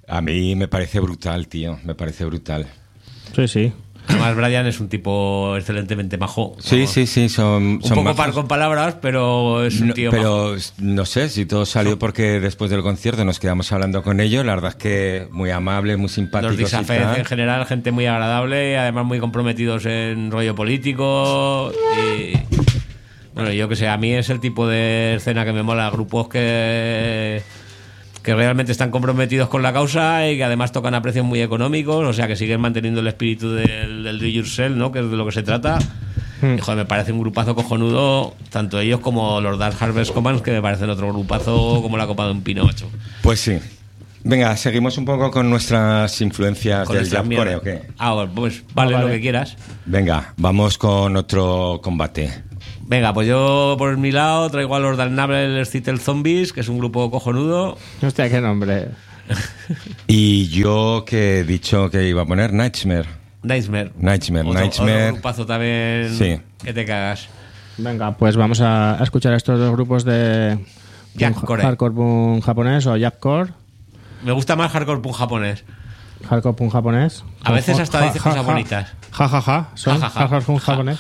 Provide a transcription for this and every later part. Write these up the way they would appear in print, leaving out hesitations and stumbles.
A mí me parece brutal, tío. Me parece brutal. Sí, sí. Además, Brian es un tipo excelentemente majo. Sí, sí, sí. Son un poco majos. par con palabras, pero es un tío pero majo. no sé si todo salió porque después del concierto nos quedamos hablando con ellos. La verdad es que muy amables, muy simpáticos. Los Disafez en general, gente muy agradable, además muy comprometidos en rollo político. Y bueno, yo que sé, a mí es el tipo de escena que me mola. Grupos que realmente están comprometidos con la causa y que además tocan a precios muy económicos, o sea que siguen manteniendo el espíritu del do it yourself, ¿no? Que es de lo que se trata. Y joder, me parece un grupazo cojonudo, tanto ellos como los Dark Harvest Commons, que me parecen otro grupazo como la copa de un pino, macho. Pues sí. Venga, seguimos un poco con nuestras influencias Con del Japcore, ¿o qué? Bueno, pues vale, lo que quieras. Venga, vamos con otro combate. Venga, pues yo por mi lado traigo a los Damnable Citadel Zombies, que es un grupo cojonudo. Hostia, qué nombre. Y yo que he dicho que iba a poner Nightmare. Otro grupazo también, sí. Que te cagas. Venga, pues vamos a escuchar a estos dos grupos de hardcore punk japonés o jackcore. Me gusta más hardcore punk japonés. Hardcore punk japonés. A veces hasta dices cosas bonitas. Son hardcore punk japonés.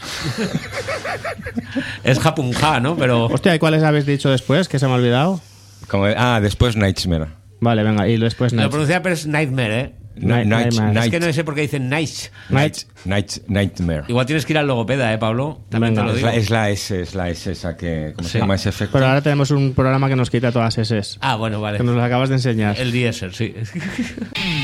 Es japunja, ¿no? Pero... Hostia, ¿y cuáles habéis dicho después? Que se me ha olvidado. Después Nightmare. Vale, venga, y después Nightmare. Lo pronuncia, pero es Nightmare, ¿eh? Es que no sé por qué dicen Nightmare. Igual tienes que ir al logopeda, Pablo. También te lo digo. Es la S esa que... ¿Cómo se llama ese efecto? Pero ahora tenemos un programa que nos quita todas S. Bueno, vale. Que nos lo acabas de enseñar. El DSR, sí.